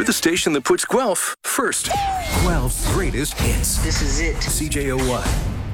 We're the station that puts Guelph first. Guelph's greatest hits. This is it. CJOY.